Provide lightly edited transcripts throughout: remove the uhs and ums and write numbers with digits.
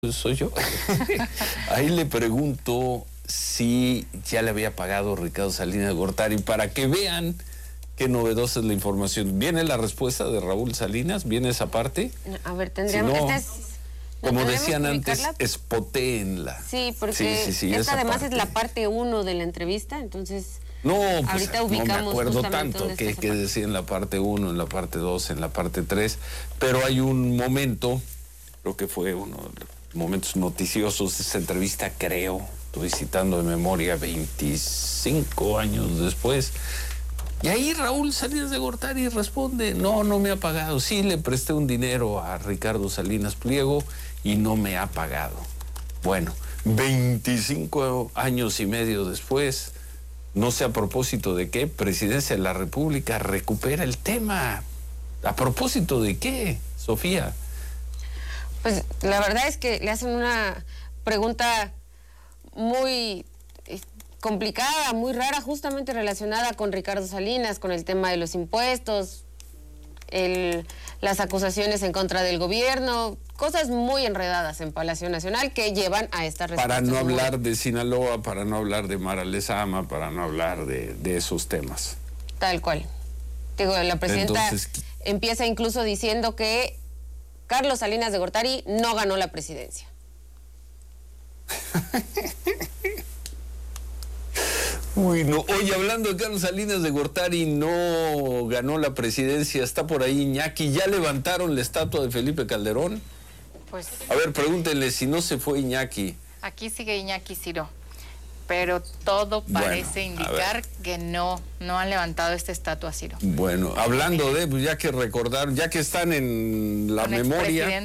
Soy yo. Ahí le pregunto si ya le había pagado Ricardo Salinas de Gortari para que vean qué novedosa es la información. ¿Viene la respuesta de Raúl Salinas? ¿Viene esa parte? A ver, tendríamos... Si no, como decían antes, ubicarla. Spotéenla. Sí, porque esta además es la parte 1 de la entrevista, entonces... No, pues ahorita ubicamos, no me acuerdo justamente tanto dónde que decía en la parte 1, en la parte 2, en la parte 3, pero hay un momento, creo que fue uno de los momentos noticiosos de esa entrevista, estoy citando de memoria, 25 años después, y ahí Raúl Salinas de Gortari responde, no me ha pagado, sí le presté un dinero a Ricardo Salinas Pliego y no me ha pagado. Bueno, 25 años y medio después, no sé a propósito de qué, Presidencia de la República recupera el tema. ¿A propósito de qué, Sofía? Pues la verdad es que le hacen una pregunta muy complicada, muy rara, justamente relacionada con Ricardo Salinas, con el tema de los impuestos, las acusaciones en contra del gobierno, cosas muy enredadas en Palacio Nacional que llevan a esta respuesta. Para no hablar de Sinaloa, para no hablar de Mara Lezama, para no hablar de esos temas. Tal cual. Digo, la presidenta empieza incluso diciendo que Carlos Salinas de Gortari no ganó la presidencia. Uy, no. Oye, hablando de Carlos Salinas de Gortari, no ganó la presidencia, está por ahí Iñaki. ¿Ya levantaron la estatua de Felipe Calderón? Pues... A ver, pregúntenle si no se fue Iñaki. Aquí sigue Iñaki, Ciro, pero todo parece indicar que no han levantado esta estatua, Ciro. Bueno, hablando de, pues ya que recordaron, ya que están en la memoria,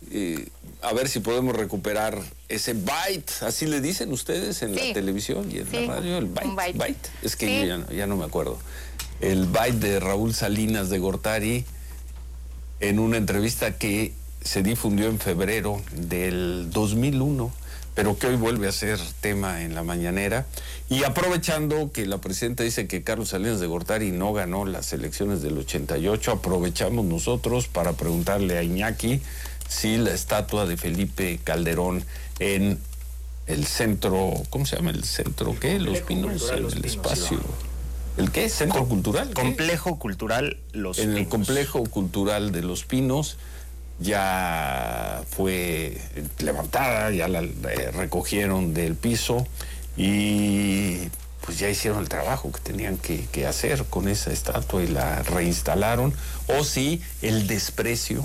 a ver si podemos recuperar ese byte, así le dicen ustedes en la televisión y en la radio, el byte. Es que yo ya no me acuerdo. El byte de Raúl Salinas de Gortari en una entrevista que se difundió en febrero del 2001, pero que hoy vuelve a ser tema en la mañanera. Y aprovechando que la presidenta dice que Carlos Salinas de Gortari no ganó las elecciones del 88, aprovechamos nosotros para preguntarle a Iñaki si la estatua de Felipe Calderón en el centro, ¿cómo se llama el centro? ¿Qué? Los Pinos, en el espacio. ¿El qué? ¿Centro cultural? Complejo Cultural Los Pinos. En el Complejo Cultural de Los Pinos ya fue levantada, ya la recogieron del piso y pues ya hicieron el trabajo que tenían que hacer con esa estatua y la reinstalaron. O sí, el desprecio,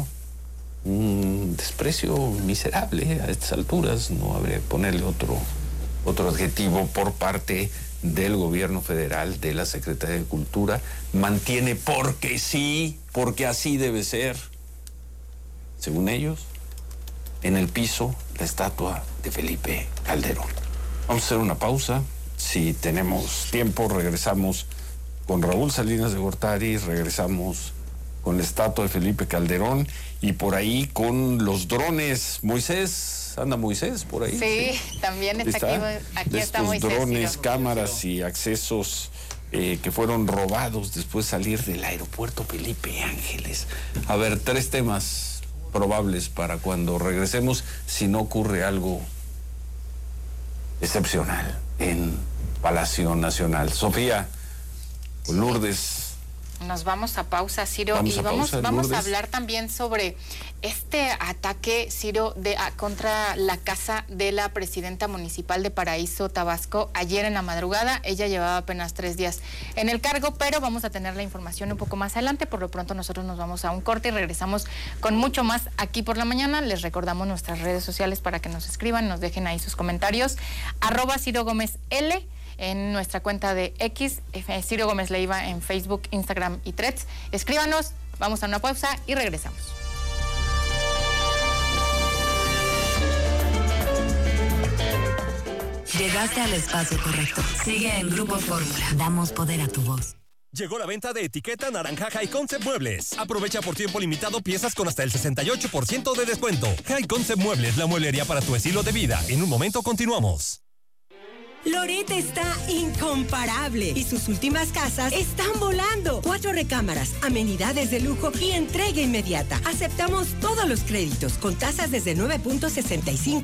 un desprecio miserable a estas alturas, no habría que ponerle otro adjetivo por parte del gobierno federal, de la Secretaría de Cultura, mantiene porque sí, porque así debe ser, según ellos, en el piso la estatua de Felipe Calderón. Vamos a hacer una pausa. Si tenemos tiempo, regresamos con Raúl Salinas de Gortari, regresamos con la estatua de Felipe Calderón y por ahí con los drones. Moisés, ¿anda Moisés por ahí? Sí, también está aquí está Moisés. Drones, cámaras y accesos que fueron robados después de salir del aeropuerto Felipe Ángeles. A ver, 3 temas probables para cuando regresemos, si no ocurre algo excepcional en Palacio Nacional. Sofía, Lourdes. Nos vamos a pausa, Ciro, y vamos a hablar también sobre este ataque, Ciro, contra la casa de la presidenta municipal de Paraíso, Tabasco, ayer en la madrugada. Ella llevaba apenas 3 días en el cargo, pero vamos a tener la información un poco más adelante. Por lo pronto nosotros nos vamos a un corte y regresamos con mucho más aquí por la mañana. Les recordamos nuestras redes sociales para que nos escriban, nos dejen ahí sus comentarios. @CiroGómezL en nuestra cuenta de X, Ciro Gómez Leiva en Facebook, Instagram y Threads. Escríbanos, vamos a una pausa y regresamos. Llegaste al espacio correcto. Sigue en Grupo Fórmula. Damos poder a tu voz. Llegó la venta de etiqueta naranja High Concept Muebles. Aprovecha por tiempo limitado piezas con hasta el 68% de descuento. High Concept Muebles, la mueblería para tu estilo de vida. En un momento continuamos. Loret está incomparable y sus últimas casas están volando. 4 recámaras, amenidades de lujo y entrega inmediata. Aceptamos todos los créditos con tasas desde 9.65